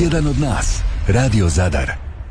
Jedan od nas, Radio Zadar.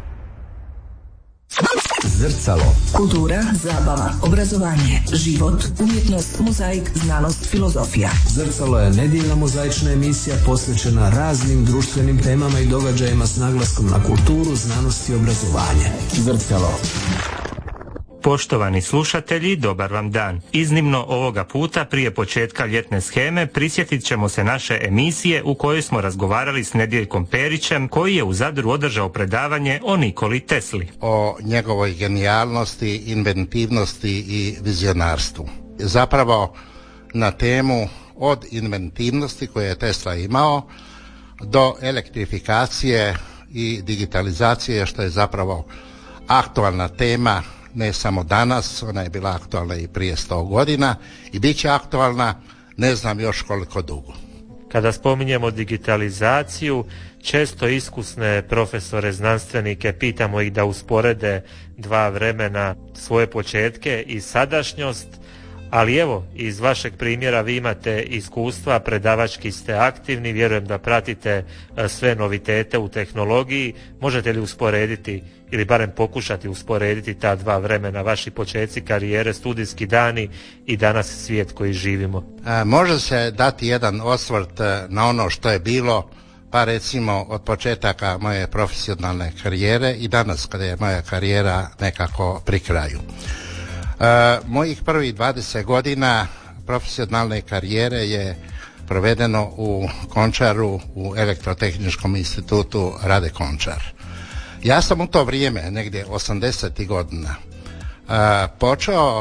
Zrcalo. Kultura, zabava, obrazovanje, život, umjetnost, mozaik, znanost, filozofija. Zrcalo je nedjeljna mozaična emisija posvećena raznim društvenim temama i događajima s naglaskom na kulturu, znanost i obrazovanje. Zrcalo. Poštovani slušatelji, dobar vam dan. Iznimno ovoga puta prije početka ljetne sheme prisjetit ćemo se naše emisije u kojoj smo razgovarali s Nedijeljkom Perićem koji je u Zadru održao predavanje o Nikoli Tesli. O njegovoj genijalnosti, inventivnosti i vizionarstvu. Zapravo na temu od inventivnosti koje je Tesla imao do elektrifikacije i digitalizacije, što je zapravo aktualna tema ne samo danas, ona je bila aktualna i prije 100 godina i bit će aktualna ne znam još koliko dugo. Kada spominjemo digitalizaciju, često iskusne profesore, znanstvenike, pitamo ih da usporede dva vremena, svoje početke i sadašnjost, ali evo, iz vašeg primjera vi imate iskustva, predavački ste aktivni, vjerujem da pratite sve novitete u tehnologiji. Možete li usporediti ili barem pokušati usporediti ta dva vremena, vaši početci karijere, studijski dani i danas svijet koji živimo? Može se dati jedan osvrt na ono što je bilo, pa recimo od početaka moje profesionalne karijere i danas kada je moja karijera nekako pri kraju. Mojih prvih 20 godina profesionalne karijere je provedeno u Končaru, u Elektrotehničkom institutu Rade Končar. Ja sam u to vrijeme, negdje 80. godina, počeo